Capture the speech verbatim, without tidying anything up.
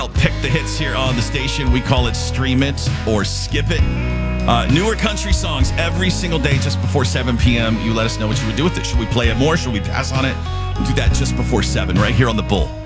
I'll pick the hits here on the station. We call it Stream It or Skip It. Uh, newer country songs every single day just before seven p.m. You let us know what you would do with it. Should we play it more? Should we pass on it? We'll do that just before seven right here on The Bull.